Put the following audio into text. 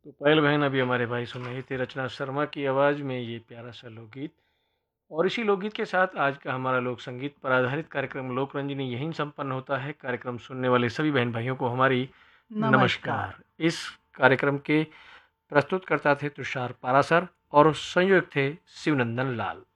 तो पायल बहन, अभी हमारे भाई सुन रही थी रचना शर्मा की आवाज़ में ये प्यारा सा लोकगीत। और इसी लोकगीत के साथ आज का हमारा लोक संगीत पर आधारित कार्यक्रम लोक रंजनी यहीं संपन्न होता है। कार्यक्रम सुनने वाले सभी बहन भाइयों को हमारी नमस्कार। नमस्कार। इस कार्यक्रम के प्रस्तुतकर्ता थे तुषार पारासर और संयोजक थे शिवनंदन लाल।